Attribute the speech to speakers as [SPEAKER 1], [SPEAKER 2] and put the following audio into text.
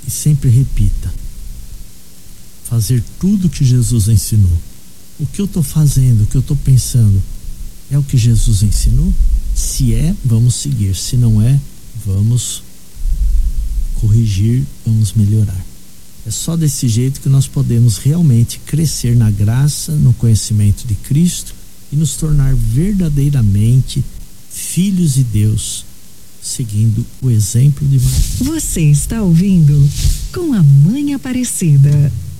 [SPEAKER 1] e sempre repita: fazer tudo o que Jesus ensinou. O que eu estou fazendo, o que eu estou pensando, é o que Jesus ensinou? Se é, vamos seguir. Se não é, vamos corrigir, vamos melhorar. É só desse jeito que nós podemos realmente crescer na graça, no conhecimento de Cristo e nos tornar verdadeiramente filhos de Deus, seguindo o exemplo de Maria.
[SPEAKER 2] Você está ouvindo Com a Mãe Aparecida.